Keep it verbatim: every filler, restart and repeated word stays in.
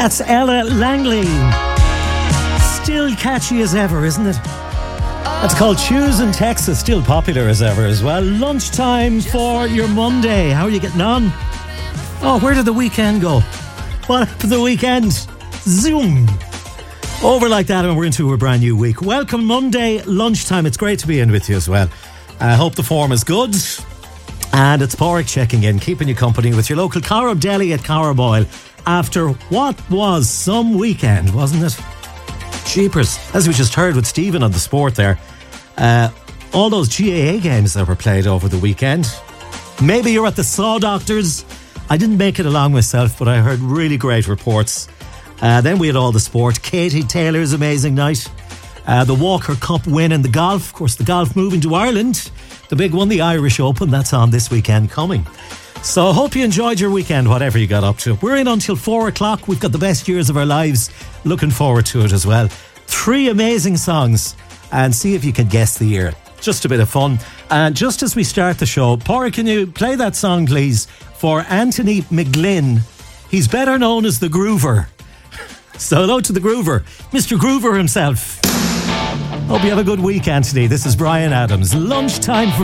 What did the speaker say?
That's Ella Langley. Still catchy as ever, isn't it? That's called Shoes in Texas. Still popular as ever as well. Lunchtime for your Monday. How are you getting on? Oh, where did the weekend go? What happened to the weekend? Zoom. Over like that, and we're into a brand new week. Welcome Monday lunchtime. It's great to be in with you as well. I hope the form is good. And it's Pádraig checking in, keeping you company with your local Carrow Deli at Carrowboyle after what was some weekend, wasn't it? Jeepers. As we just heard with Stephen on the sport there, uh, all those G A A games that were played over the weekend. Maybe you're at the Saw Doctors. I didn't make it along myself, but I heard really great reports. Uh, then we had all the sport. Katie Taylor's amazing night. Uh, the Walker Cup win in the golf. Of course, the golf moving to Ireland. The big one, the Irish Open. That's on this weekend coming. So I hope you enjoyed your weekend, whatever you got up to. We're in until four o'clock. We've got the best years of our lives. Looking forward to it as well. Three amazing songs. And see if you can guess the year. Just a bit of fun. And just as we start the show, Pádraig, can you play that song, please, for Anthony McGlynn? He's better known as the Groover. So hello to the Groover, Mister Groover himself. Hope you have a good week, Anthony. This is Brian Adams. Lunchtime for